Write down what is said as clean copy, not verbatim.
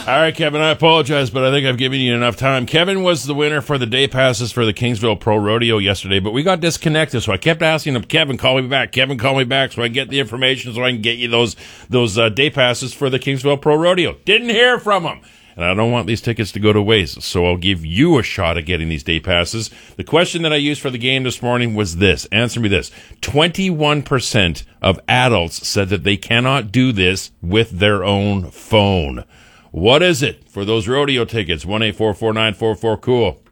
right, Kevin, I apologize, but I think I've given you enough time. Kevin was the winner for the day passes for the Kingsville Pro Rodeo yesterday, but we got disconnected, so I kept asking him, Kevin, call me back. Kevin, call me back so I can get the information so I can get you those day passes for the Kingsville Pro Rodeo. Didn't hear from him. And I don't want these tickets to go to waste, so I'll give you a shot at getting these day passes. The question that I used for the game this morning was this. Answer me this. 21% of adults said that they cannot do this with their own phone. What is it for those rodeo tickets? 1-844-944-COOL.